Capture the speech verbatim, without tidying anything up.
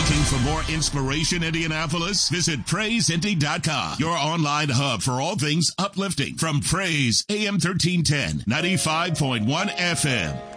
Looking for more inspiration, Indianapolis? Visit praise indy dot com, your online hub for all things uplifting from Praise A M thirteen ten, ninety-five point one F M.